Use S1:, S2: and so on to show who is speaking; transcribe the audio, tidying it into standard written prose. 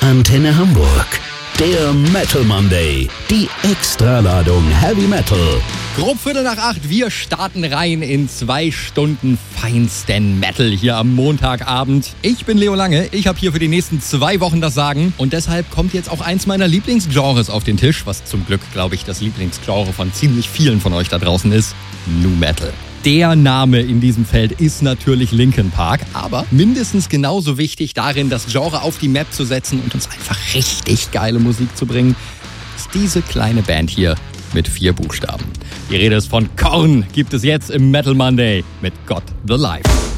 S1: Antenne Hamburg. Der Metal Monday. Die Extraladung Heavy Metal.
S2: Grob 7:45, wir starten rein in 2 Stunden feinsten Metal hier am Montagabend. Ich bin Leo Lange, ich habe hier für die nächsten 2 Wochen das Sagen und deshalb kommt jetzt auch eins meiner Lieblingsgenres auf den Tisch, was zum Glück, glaube ich, das Lieblingsgenre von ziemlich vielen von euch da draußen ist, Nu Metal. Der Name in diesem Feld ist natürlich Linkin Park, aber mindestens genauso wichtig darin, das Genre auf die Map zu setzen und uns einfach richtig geile Musik zu bringen, ist diese kleine Band hier mit 4 Buchstaben. Die Rede ist von Korn, gibt es jetzt im Metal Monday mit God the Life.